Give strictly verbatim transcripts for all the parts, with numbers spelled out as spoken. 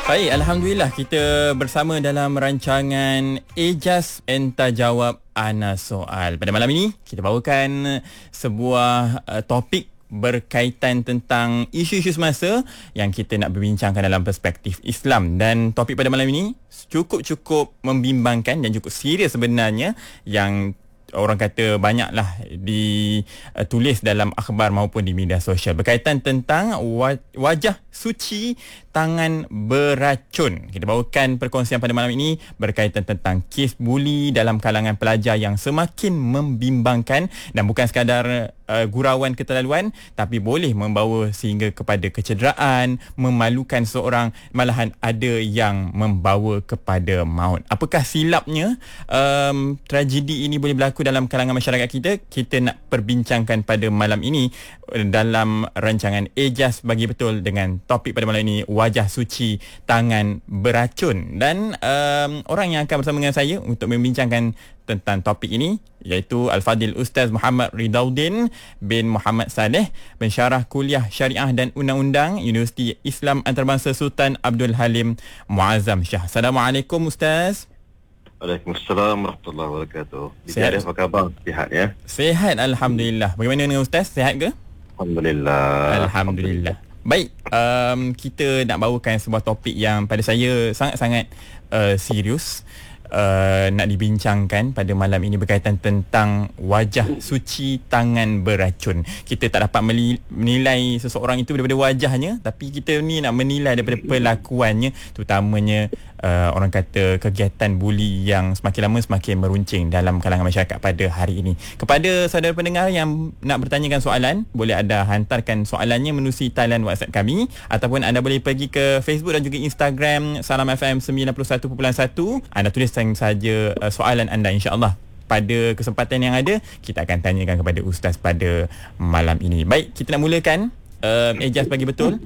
Baik, Alhamdulillah kita bersama dalam rancangan Ejaz Enta Jawab Ana Soal. Pada malam ini kita bawakan sebuah uh, topik berkaitan tentang isu-isu semasa yang kita nak berbincangkan dalam perspektif Islam. Dan topik pada malam ini cukup-cukup membimbangkan dan cukup serius sebenarnya, yang orang kata banyaklah ditulis dalam akhbar maupun di media sosial, berkaitan tentang wajah suci tangan beracun. Kita bawakan perkongsian pada malam ini berkaitan tentang kes buli dalam kalangan pelajar yang semakin membimbangkan dan bukan sekadar uh, gurauan keterlaluan, tapi boleh membawa sehingga kepada kecederaan, memalukan seorang, malahan ada yang membawa kepada maut. Apakah silapnya um, tragedi ini boleh berlaku dalam kalangan masyarakat kita? Kita nak perbincangkan pada malam ini dalam rancangan Ejaz Bagi Betul dengan topik pada malam ini, wajah suci tangan beracun. Dan um, orang yang akan bersama dengan saya untuk membincangkan tentang topik ini iaitu Al-Fadil Ustaz Muhammad Ridauddin bin Muhammad Saleh, pensyarah kuliah Syariah dan Undang-Undang Universiti Islam Antarabangsa Sultan Abdul Halim Muazzam Shah. Assalamualaikum Ustaz. Waalaikumsalam warahmatullahi wabarakatuh. Sihat, apa khabar? Sihat ya? Sihat, Alhamdulillah. Bagaimana dengan Ustaz? Sihat ke? Alhamdulillah. Alhamdulillah. Baik, um, kita nak bawakan sebuah topik yang pada saya sangat-sangat uh, serius uh, nak dibincangkan pada malam ini, berkaitan tentang wajah suci tangan beracun. Kita tak dapat menilai seseorang itu daripada wajahnya, tapi kita ni nak menilai daripada perlakuannya, terutamanya uh, orang kata kegiatan buli yang semakin lama semakin meruncing dalam kalangan masyarakat pada hari ini. Kepada saudara pendengar yang nak bertanyakan soalan, boleh anda hantarkan soalannya menerusi talian WhatsApp kami, ataupun anda boleh pergi ke Facebook dan juga Instagram Salam F M sembilan puluh satu perpuluhan satu. Anda tuliskan saja uh, soalan anda, insya-Allah pada kesempatan yang ada kita akan tanyakan kepada Ustaz pada malam ini. Baik, kita nak mulakan uh, Ejaz Bagi Betul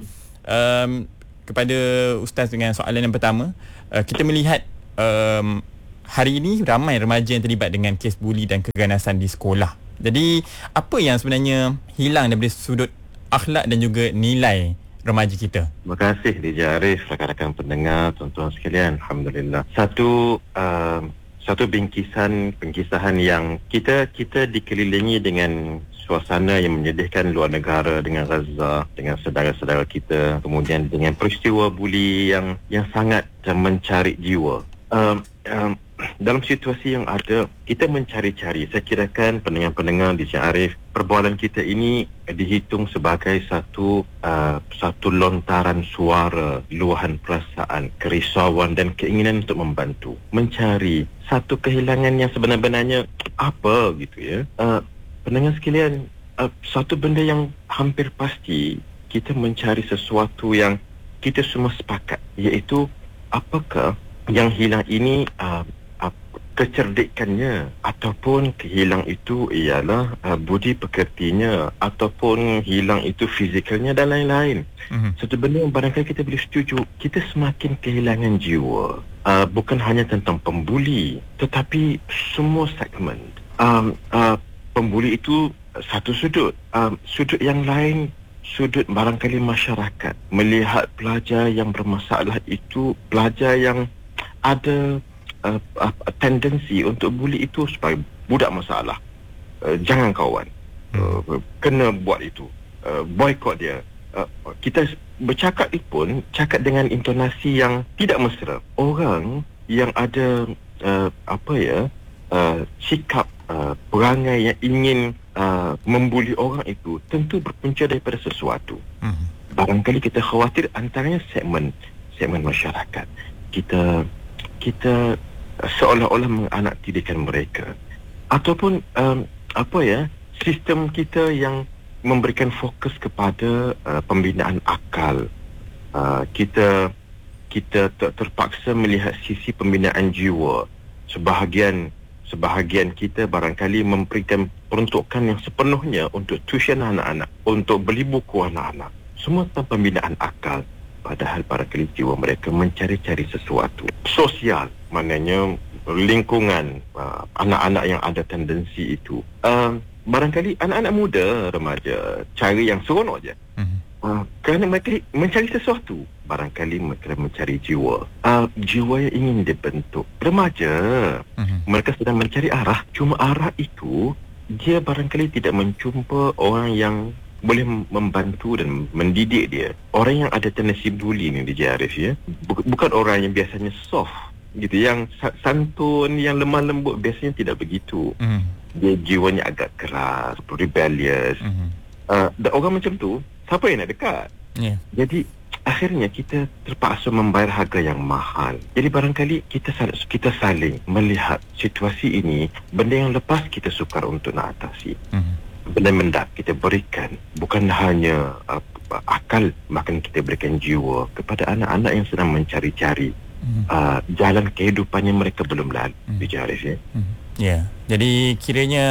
um, kepada Ustaz dengan soalan yang pertama. Uh, kita melihat um, hari ini ramai remaja yang terlibat dengan kes buli dan keganasan di sekolah. Jadi apa yang sebenarnya hilang daripada sudut akhlak dan juga nilai remaja kita? Terima kasih D J Arif, rakan-rakan pendengar, tuan-tuan sekalian. Alhamdulillah. Satu uh, satu bingkisan pengkisahan yang kita kita dikelilingi dengan suasana yang menyedihkan luar negara, dengan Gaza, dengan saudara-saudara kita, kemudian dengan peristiwa buli yang yang sangat uh, mencari jiwa. Um, um, dalam situasi yang ada, kita mencari-cari. Saya kirakan pendengar-pendengar di Syekh Arif, perbualan kita ini dihitung sebagai satu uh, satu lontaran suara, luahan perasaan, kerisauan dan keinginan untuk membantu, mencari satu kehilangan yang sebenar-benarnya apa gitu ya. Uh, pendengar sekalian, uh, satu benda yang hampir pasti, kita mencari sesuatu yang kita semua sepakat, iaitu apakah yang hilang ini uh, uh, kecerdikannya, ataupun kehilang itu ialah uh, budi pekertinya, ataupun hilang itu fizikalnya dan lain-lain. Mm-hmm. Satu benda yang barangkali kita boleh setuju, kita semakin kehilangan jiwa. Uh, bukan hanya tentang pembuli, tetapi semua segmen. Um, uh, pembuli itu satu sudut. Um, sudut yang lain, sudut barangkali masyarakat melihat pelajar yang bermasalah itu pelajar yang ada uh, uh, tendensi untuk buli itu sebagai budak masalah. Uh, jangan kawan. Uh, kena buat itu. Uh, boykot dia. Uh, kita bercakap pun cakap dengan intonasi yang tidak mesra. Orang yang ada uh, apa ya uh, sikap uh, perangai yang ingin uh, membuli orang itu tentu berpunca daripada sesuatu. Hmm. Barangkali kita khawatir antaranya segmen segmen masyarakat. Kita kita uh, seolah-olah menganak-tidikkan mereka, ataupun um, apa ya sistem kita yang memberikan fokus kepada uh, pembinaan akal. Uh, kita kita ter- terpaksa melihat sisi pembinaan jiwa. Sebahagian sebahagian kita barangkali memberikan peruntukan yang sepenuhnya untuk tuition anak-anak, untuk beli buku anak-anak. Semua tentang pembinaan akal. Padahal barangkali jiwa mereka mencari-cari sesuatu. Sosial, maknanya lingkungan uh, anak-anak yang ada tendensi itu. Uh, Barangkali anak-anak muda, remaja, cari yang seronok je. Mm-hmm. Uh, kerana mereka mencari sesuatu. barangkali mereka mencari jiwa. Uh, jiwa yang ingin dibentuk. Remaja, uh-huh. mereka sedang mencari arah. Cuma arah itu, dia barangkali tidak menjumpa orang yang boleh membantu dan mendidik dia. Orang yang ada tendensi bully ni di Arif, ya. Bukan orang yang biasanya soft, gitu. Yang santun, yang lemah lembut, biasanya tidak begitu. Uh-huh. Dia jiwanya agak keras, rebellious. Uh-huh. Uh, dan orang macam tu, siapa yang nak dekat? Yeah. Jadi akhirnya kita terpaksa membayar harga yang mahal. Jadi barangkali kita kita saling melihat situasi ini, benda yang lepas kita sukar untuk nak atasi. Mm-hmm. Benda mendak kita berikan bukan hanya uh, akal, bahkan kita berikan jiwa kepada anak-anak yang sedang mencari-cari mm-hmm. uh, jalan kehidupannya mereka belum lalu. Mm-hmm. Bicara ya. Mm-hmm. Yeah. Jadi kiranya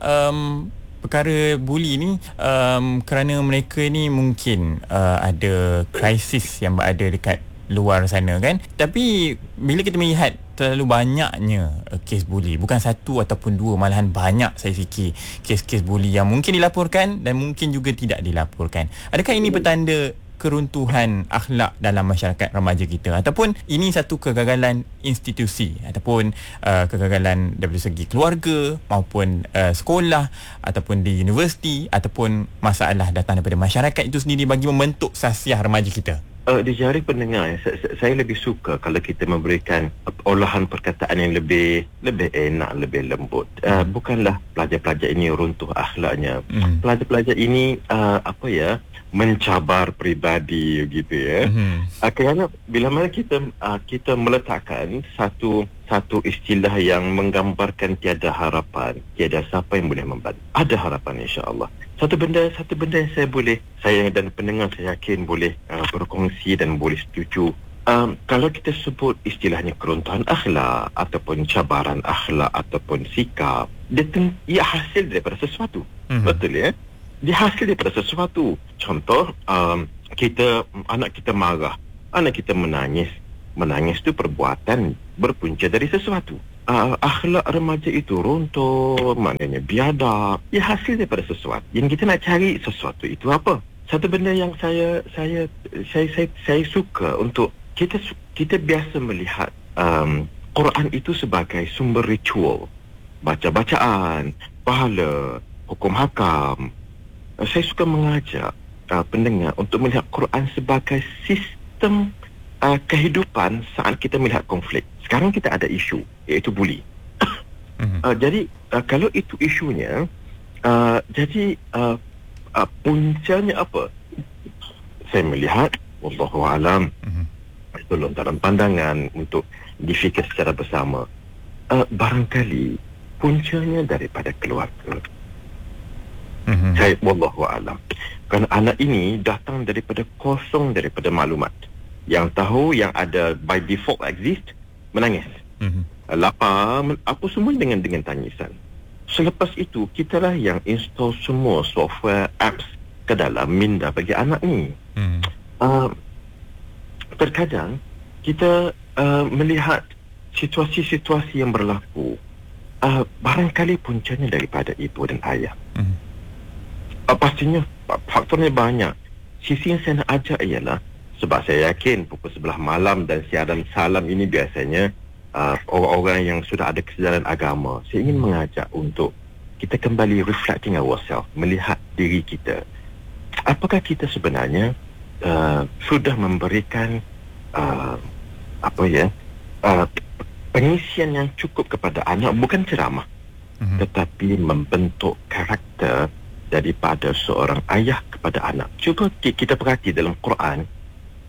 um, perkara bully ni um, kerana mereka ni mungkin uh, ada krisis yang berada dekat luar sana kan. Tapi bila kita melihat terlalu banyaknya uh, kes bully, bukan satu ataupun dua, malahan banyak saya fikir kes-kes bully yang mungkin dilaporkan dan mungkin juga tidak dilaporkan. Adakah ini petanda keruntuhan akhlak dalam masyarakat remaja kita, ataupun ini satu kegagalan institusi ataupun uh, kegagalan daripada segi keluarga maupun uh, sekolah ataupun di universiti, ataupun masalah datang daripada masyarakat itu sendiri bagi membentuk sasiah remaja kita? Uh, di jari pendengar, saya, saya lebih suka kalau kita memberikan olahan perkataan yang lebih lebih enak, lebih lembut. Uh, bukanlah pelajar-pelajar ini runtuh akhlaknya. Mm. Pelajar-pelajar ini uh, apa ya, mencabar peribadi gitu ya. Mm-hmm. Uh, kerana bila mana kita uh, kita meletakkan satu satu istilah yang menggambarkan tiada harapan, tiada siapa yang boleh membantu. Ada harapan, insya-Allah. Satu benda satu benda yang saya boleh, saya dan pendengar saya yakin boleh uh, berkongsi dan boleh setuju. Um, kalau kita sebut istilahnya keruntuhan akhlak ataupun cabaran akhlak ataupun sikap, dia ten- ia hasil daripada sesuatu. Mm-hmm. Betul ya? Dia hasil daripada sesuatu. Contoh, um, kita anak kita marah, anak kita menangis. Menangis itu perbuatan berpunca dari sesuatu. Uh, akhlak remaja itu runtuh, maknanya biadab. Ia hasil daripada sesuatu. Yang kita nak cari sesuatu itu apa? Satu benda yang saya saya saya saya, saya suka untuk kita kita biasa melihat um, Quran itu sebagai sumber ritual, baca-bacaan, pahala, hukum hakam. Uh, saya suka mengajak uh, pendengar untuk melihat Quran sebagai sistem Uh, kehidupan saat kita melihat konflik. Sekarang kita ada isu, iaitu bully. mm-hmm. uh, jadi uh, kalau itu isunya, uh, jadi uh, uh, puncanya apa? Saya melihat, wallahualam, mm-hmm. itu lontaran pandangan untuk difikir secara bersama. Uh, barangkali puncanya daripada keluarga. Mm-hmm. Saya wallahualam. Kerana anak ini datang daripada kosong daripada maklumat. Yang tahu yang ada by default exist, menangis. Mm-hmm. Lapar, apa semua dengan dengan tangisan. Selepas itu, kitalah yang install semua software, apps ke dalam minda bagi anak ni. Mm-hmm. Uh, terkadang, kita uh, melihat situasi-situasi yang berlaku, uh, barangkali puncanya daripada ibu dan ayah. Mm-hmm. Uh, pastinya, faktornya banyak. Sisi yang saya nak ajak ialah, sebab saya yakin pukul sebelah malam dan siaran salam ini biasanya uh, orang-orang yang sudah ada kesedaran agama. Saya ingin mengajak untuk kita kembali reflecting ourselves, melihat diri kita. Apakah kita sebenarnya uh, sudah memberikan uh, apa ya uh, pengisian yang cukup kepada anak, bukan ceramah, mm-hmm. tetapi membentuk karakter daripada seorang ayah kepada anak. Cuba kita perhati dalam Quran,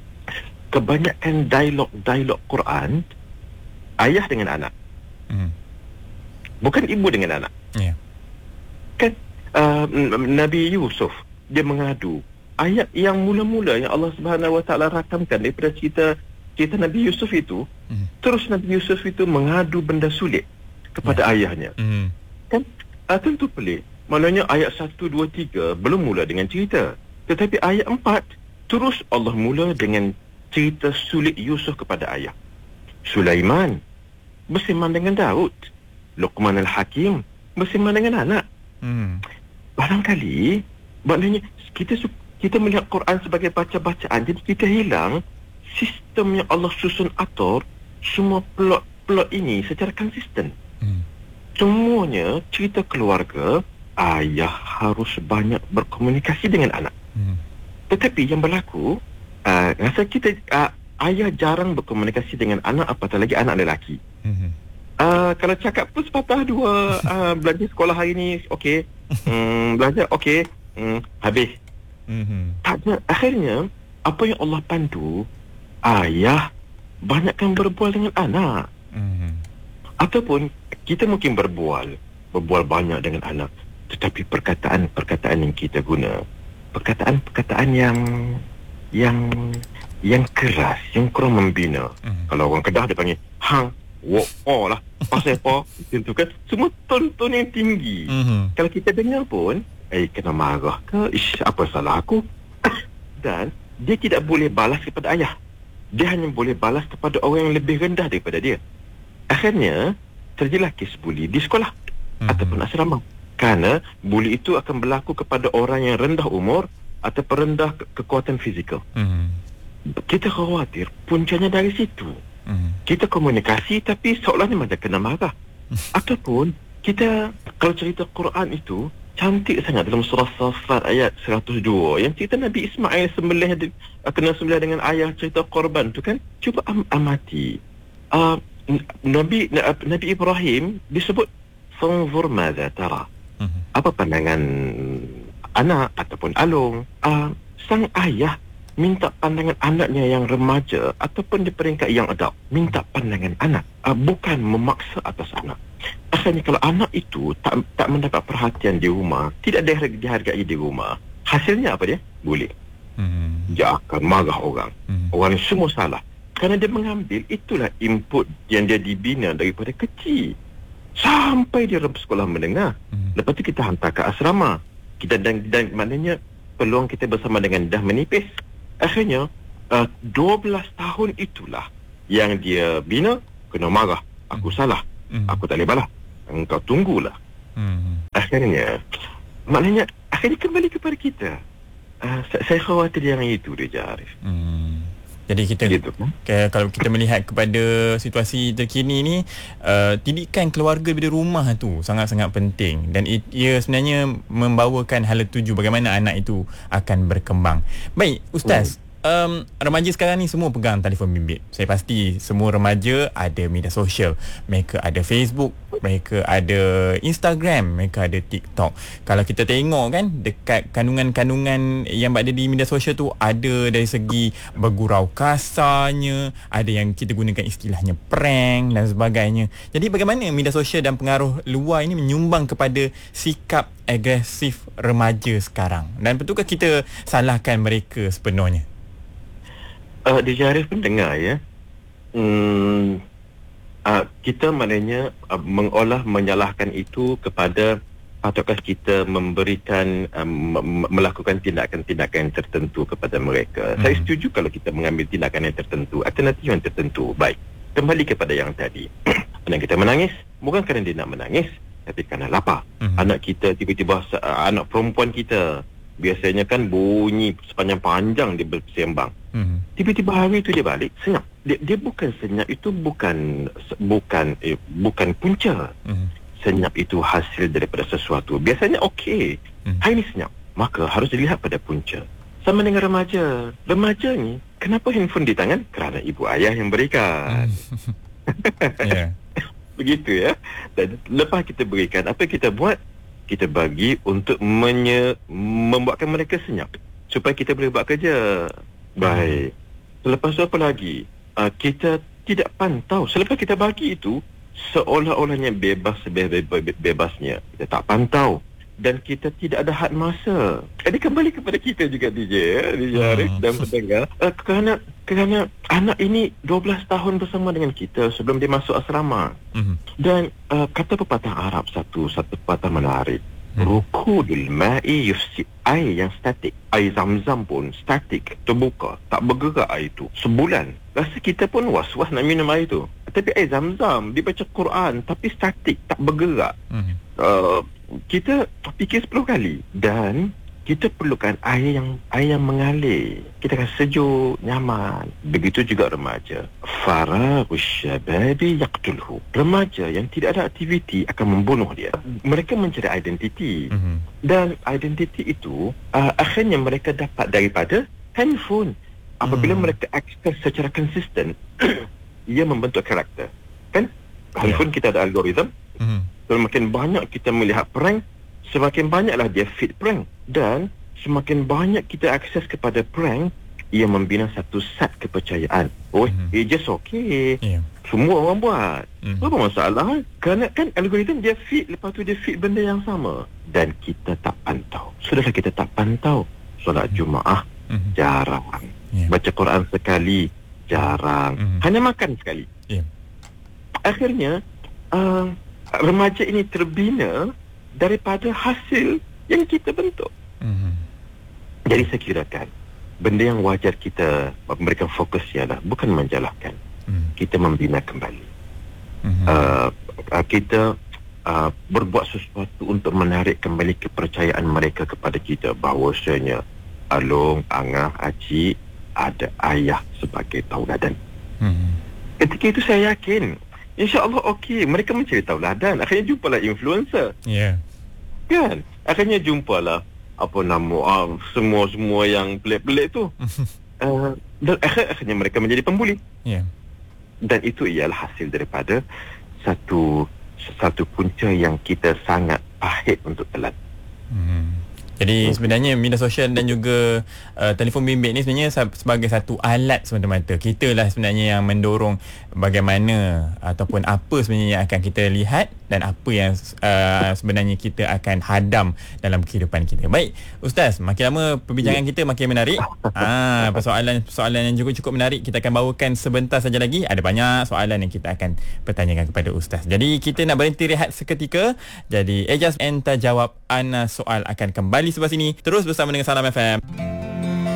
kebanyakan dialog-dialog Quran ayah dengan anak, mm. bukan ibu dengan anak. Yeah. Kan uh, Nabi Yusuf dia mengadu ayat yang mula-mula yang Allah Subhanahu Wa Taala rakamkan daripada cerita cerita Nabi Yusuf itu, mm. terus Nabi Yusuf itu mengadu benda sulit kepada yeah. ayahnya. Mm. Kan uh, tentu pelik. Maknanya ayat satu, dua, tiga belum mula dengan cerita, tetapi ayat empat terus Allah mula dengan cerita sulit Yusuf kepada ayah. Sulaiman bersembang dengan Daud. Luqman al-Hakim bersembang dengan anak. Hmm. Barangkali maknanya kita kita melihat Quran sebagai baca-bacaan, jadi kita hilang sistem yang Allah susun atur semua plot-plot ini secara konsisten. Hmm. Semuanya cerita keluarga, ayah harus banyak berkomunikasi dengan anak. Hmm. Tetapi yang berlaku, uh, rasa kita uh, ayah jarang berkomunikasi dengan anak, apatah lagi anak lelaki. Hmm. Uh, kalau cakap pun sepatah dua, uh, belajar sekolah hari ni, okey. Hmm, belajar, okey. Hmm, habis. Hmm. Tak ada. Akhirnya, apa yang Allah pandu, ayah banyakkan berbual dengan anak. Hmm. Ataupun kita mungkin berbual, berbual banyak dengan anak. Tetapi perkataan-perkataan yang kita guna, perkataan-perkataan yang yang yang keras, yang kurang membina. Hmm. Kalau orang Kedah dia panggil hang, wo, oh lah, pasal apa, itu kan semua ton-ton yang tinggi. Mm-hmm. Kalau kita dengar pun, eh kena marah ke, ish, apa salah aku? Dan dia tidak boleh balas kepada ayah, dia hanya boleh balas kepada orang yang lebih rendah daripada dia. Akhirnya terjadilah kes buli di sekolah, mm-hmm, ataupun asrama. Kerana buli itu akan berlaku kepada orang yang rendah umur atau rendah ke- kekuatan fizikal. Mm-hmm. Kita khawatir puncanya dari situ. Hmm. Kita komunikasi tapi seolahnya macam kena marah. Ataupun kita, kalau cerita Quran itu cantik sangat dalam surah Safat ayat seratus dua yang cerita Nabi Ismail sembelih, kena sembelih dengan ayah, cerita korban tu kan. Cuba am- amati uh, Nabi Nabi Ibrahim disebut fanzur madza tara. Hmm. Apa pandangan anak ataupun alung? Uh, sang ayah minta pandangan anaknya yang remaja ataupun di peringkat yang adult, minta pandangan anak, uh, bukan memaksa atas anak. Asalnya kalau anak itu tak tak mendapat perhatian di rumah, tidak dihargai di rumah, hasilnya apa dia? Boleh. Hmm. Dia akan marah orang. Hmm. Orang ini semua salah. Kerana dia mengambil, itulah input yang dia dibina daripada kecil sampai dia sekolah menengah. Hmm. Lepas tu kita hantar ke asrama. Kita dan, dan maknanya peluang kita bersama dengan dah menipis. Akhirnya uh, dua belas tahun itulah yang dia bina, kena marah. Aku hmm. salah. Hmm. Aku tak boleh balas. Engkau tunggulah. Hmm. Akhirnya, maknanya akhirnya kembali kepada kita. Uh, saya, saya khawatir yang itu dia, Arif. Hmm. Jadi kita gitu, ke, kalau kita melihat kepada situasi terkini ni, uh, didikan keluarga daripada rumah tu sangat-sangat penting, dan it, ia sebenarnya membawakan hala tuju bagaimana anak itu akan berkembang. Baik Ustaz, hmm. um, remaja sekarang ni semua pegang telefon bimbit. Saya pasti semua remaja ada media sosial. Mereka ada Facebook, mereka ada Instagram, mereka ada TikTok. Kalau kita tengok kan, dekat kandungan-kandungan yang berada di media sosial tu, ada dari segi bergurau kasarnya, ada yang kita gunakan istilahnya prank dan sebagainya. Jadi bagaimana media sosial dan pengaruh luar ini menyumbang kepada sikap agresif remaja sekarang? Dan betulkah kita salahkan mereka sepenuhnya? Uh, Dia Arif pendengar ya. Hmm, uh, kita maknanya uh, mengolah menyalahkan itu kepada ataukah kita memberikan um, melakukan tindakan-tindakan tertentu kepada mereka. Hmm. Saya setuju kalau kita mengambil tindakan yang tertentu, alternatif yang tertentu. Baik, kembali kepada yang tadi. Anak kita menangis bukan kerana dia nak menangis, tapi kerana lapar. Hmm. Anak kita tiba-tiba uh, anak perempuan kita biasanya kan bunyi sepanjang panjang dia bersembang. Hmm. Tiba-tiba hari itu dia balik senyap. Dia, dia bukan senyap itu bukan bukan eh, bukan punca. Hmm. Senyap itu hasil daripada sesuatu. Biasanya okey. Hmm. Hari ini senyap. Maka harus dilihat pada punca. Sama dengan remaja. Remaja ni kenapa handphone di tangan? Kerana ibu ayah yang berikan. Hmm. Yeah. Begitu ya. Dan lepas kita berikan, apa kita buat? Kita bagi untuk menye, membuatkan mereka senyap supaya kita boleh buat kerja. Baik. Selepas tu apa lagi? Uh, kita tidak pantau. Selepas kita bagi itu, seolah-olahnya bebas sebebas-bebasnya. Kita tak pantau. Dan kita tidak ada had masa. Jadi kembali kepada kita juga D J, ya, D J Arif hmm. dan pendengar. Uh, kerana, kerana anak ini dua belas tahun bersama dengan kita sebelum dia masuk asrama. Hmm. Dan uh, kata pepatah Arab satu, satu pepatah menarik. Hmm. Rukudul ma'i yufsid, air yang statik, air zam-zam pun statik, terbuka, tak bergerak air itu sebulan. Rasa kita pun was-was nak minum air itu. Tapi air zam-zam, dia baca Quran tapi statik, tak bergerak. Hmm. uh, Kita fikir sepuluh kali. Dan kita perlukan air yang air yang mengalir. Kita akan sejuk, nyaman. Begitu juga remaja. Faraghu syababi yaqtulhu. Remaja yang tidak ada aktiviti akan membunuh dia. Mereka mencari identiti. Mm-hmm. Dan identiti itu uh, akhirnya mereka dapat daripada handphone. Apabila mm. mereka akses secara konsisten, ia membentuk karakter. Kan? Handphone yeah. kita ada algoritma. Mm-hmm. Semakin banyak kita melihat prank, semakin banyaklah dia feed prank. Dan semakin banyak kita akses kepada prank, ia membina satu set kepercayaan. Oh, mm-hmm. it's just okay. Yeah. Semua orang buat. Mm-hmm. Apa masalah? Kerana kan algoritma dia feed, lepas tu dia feed benda yang sama. Dan kita tak pantau. Sudahlah kita tak pantau. Solat mm-hmm. Jumaah, mm-hmm. jarang. Yeah. Baca Quran sekali, jarang. Mm-hmm. Hanya makan sekali. Yeah. Akhirnya, uh, remaja ini terbina daripada hasil yang kita bentuk. Mm-hmm. Jadi saya kirakan benda yang wajar kita memberikan fokus ialah bukan menjalahkan, mm. kita membina kembali. Mm-hmm. uh, kita uh, berbuat sesuatu untuk menarik kembali kepercayaan mereka kepada kita, bahawasanya Along, Angah, Acik ada ayah sebagai tauladan. Mm-hmm. Ketika itu saya yakin InsyaAllah okey, mereka mencari tauladan. Akhirnya jumpalah influencer. Ya. Yeah. Kan? Akhirnya jumpalah apa nama uh, semua-semua yang pelik-pelik tu. uh, dan akhir, akhirnya mereka menjadi pembuli. Ya. Yeah. Dan itu ialah hasil daripada satu satu punca yang kita sangat pahit untuk telan. Hmm. Jadi sebenarnya media sosial dan juga uh, telefon bimbit ni sebenarnya sebagai satu alat semata-mata. Kita lah sebenarnya yang mendorong bagaimana ataupun apa sebenarnya yang akan kita lihat dan apa yang uh, sebenarnya kita akan hadam dalam kehidupan kita. Baik, Ustaz, makin lama perbincangan kita makin menarik. Ah, persoalan-persoalan yang juga cukup menarik kita akan bawakan sebentar saja lagi. Ada banyak soalan yang kita akan pertanyakan kepada Ustaz. Jadi kita nak berhenti rehat seketika. Jadi Ejaz Enta Jawab Ana Soal akan kembali sebelah sini. Terus bersama dengan Salam F M.